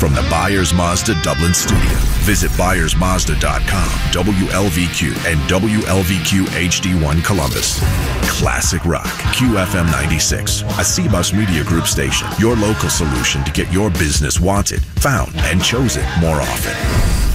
from the Byers Mazda Dublin studio. Visit BuyersMazda.com, WLVQ, and WLVQ HD1 Columbus. Classic Rock, QFM 96, a C-Bus Media Group station. Your local solution to get your business wanted, found, and chosen more often.